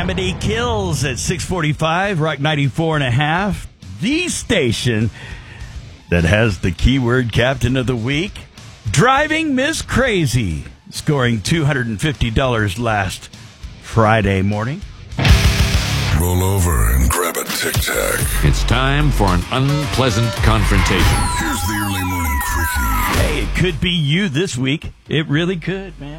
Calamity Kills at 6:45, Rock 94.5, the station that has the keyword captain of the week, Driving Miss Crazy, scoring $250 last Friday morning. Roll over and grab a Tic Tac. It's time for an unpleasant confrontation. Here's the early morning quickie. Hey, it could be you this week. It really could, man.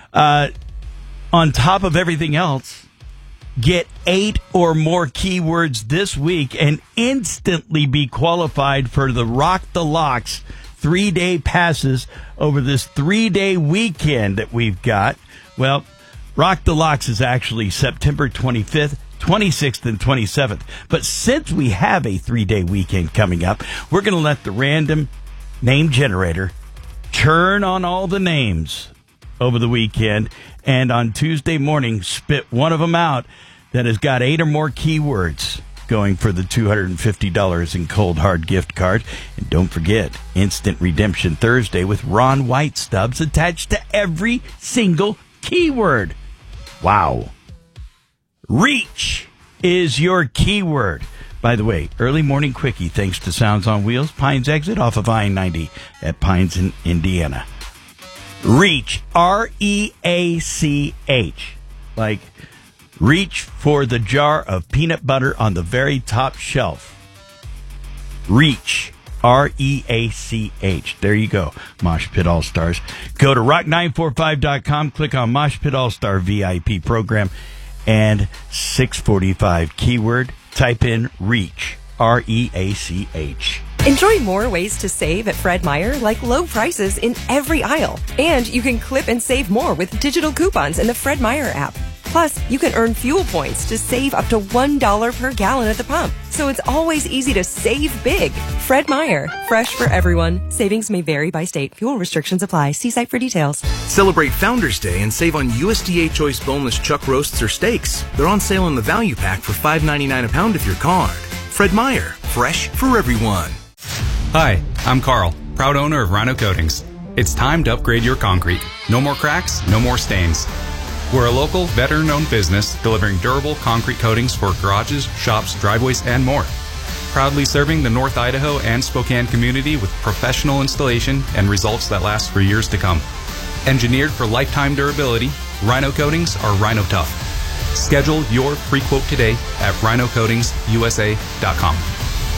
On top of everything else, get 8 or more keywords this week and instantly be qualified for the Rock the Locks 3-day passes over this 3-day weekend that we've got. Well, Rock the Locks is actually September 25th, 26th, and 27th. But since we have a 3-day weekend coming up, we're going to let the random name generator churn on all the names over the weekend, and on Tuesday morning, spit one of them out that has got 8 or more keywords going for the $250 in cold hard gift card. And don't forget, Instant Redemption Thursday with Ron White stubs attached to every single keyword. Wow. Reach is your keyword. By the way, early morning quickie thanks to Sounds on Wheels, Pines exit off of I-90 at Pines in Indiana. Reach, R-E-A-C-H, like reach for the jar of peanut butter on the very top shelf. Reach, R-E-A-C-H. There you go, Mosh Pit All-Stars. Go to rock945.com, click on Mosh Pit All-Star VIP program, and 645 keyword, type in reach, R-E-A-C-H. Enjoy more ways to save at Fred Meyer, like low prices in every aisle. And you can clip and save more with digital coupons in the Fred Meyer app. Plus, you can earn fuel points to save up to $1 per gallon at the pump. So it's always easy to save big. Fred Meyer, fresh for everyone. Savings may vary by state. Fuel restrictions apply. See site for details. Celebrate Founders Day and save on USDA Choice boneless chuck roasts or steaks. They're on sale in the value pack for $5.99 a pound with your card. Fred Meyer, fresh for everyone. Hi, I'm Carl, proud owner of Rhino Coatings. It's time to upgrade your concrete. No more cracks, no more stains. We're a local, veteran-owned business delivering durable concrete coatings for garages, shops, driveways, and more. Proudly serving the North Idaho and Spokane community with professional installation and results that last for years to come. Engineered for lifetime durability, Rhino Coatings are Rhino Tough. Schedule your free quote today at rhinocoatingsusa.com.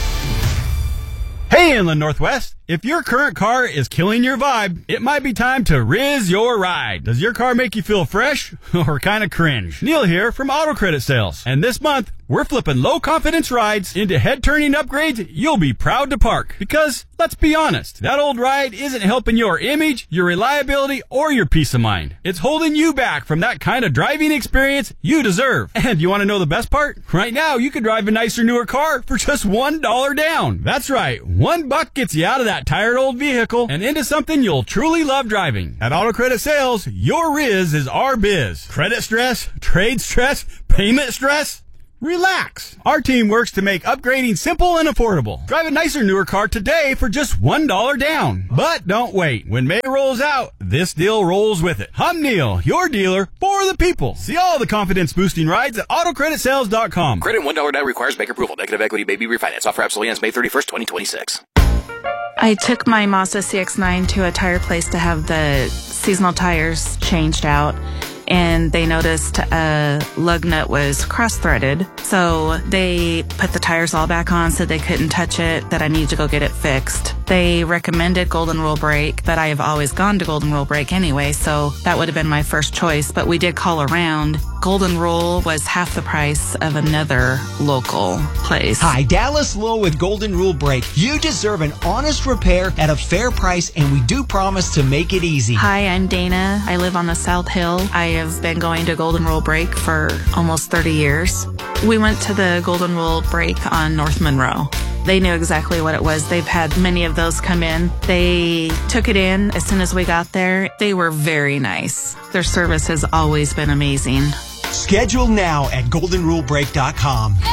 Hey, Inland Northwest, if your current car is killing your vibe, it might be time to Riz your ride. Does your car make you feel fresh or kind of cringe? Neil here from Auto Credit Sales. And this month, we're flipping low-confidence rides into head-turning upgrades you'll be proud to park. Because, let's be honest, that old ride isn't helping your image, your reliability, or your peace of mind. It's holding you back from that kind of driving experience you deserve. And you want to know the best part? Right now, you can drive a nicer, newer car for just $1 down. That's right, $1 gets you out of that tired old vehicle and into something you'll truly love driving. At Auto Credit Sales, your Riz is our biz. Credit stress, trade stress, payment stress? Relax. Our team works to make upgrading simple and affordable. Drive a nicer, newer car today for just $1 down. But don't wait. When May rolls out, this deal rolls with it. I'm Neil, your dealer for the people. See all the confidence-boosting rides at AutoCreditSales.com. Credit $1 now requires bank approval. Negative equity may be refinanced. Offer absolutely ends May 31st, 2026. I took my Mazda CX-9 to a tire place to have the seasonal tires changed out. And they noticed a lug nut was cross-threaded. So they put the tires all back on, said they couldn't touch it, that I needed to go get it fixed. They recommended Golden Rule Brake, but I have always gone to Golden Rule Brake anyway, so that would have been my first choice. But we did call around. Golden Rule was half the price of another local place. Hi, Dallas Lowe with Golden Rule Brake. You deserve an honest repair at a fair price, and we do promise to make it easy. Hi, I'm Dana. I live on the South Hill. I have been going to Golden Rule Brake for almost 30 years. We went to the Golden Rule Brake on North Monroe. They knew exactly what it was. They've had many of those come in. They took it in as soon as we got there. They were very nice. Their service has always been amazing. Schedule now at goldenrulebrake.com.